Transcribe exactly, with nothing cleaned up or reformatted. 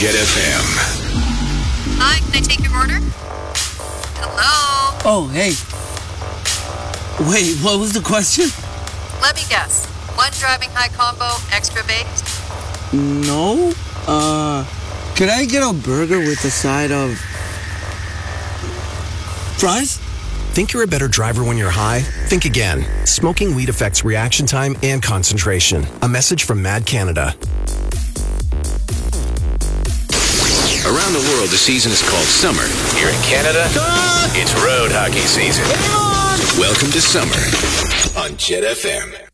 Jet F M. Hi, can I take your order? Hello? Oh, hey. Wait, what was the question? Let me guess. One driving high combo, extra baked? No. Uh, could I get a burger with a side of fries? Think you're a better driver when you're high? Think again. Smoking weed affects reaction time and concentration. A message from Mad Canada. Around the world, the season is called summer. Here in Canada, it's road hockey season. Welcome to summer on Jet F M.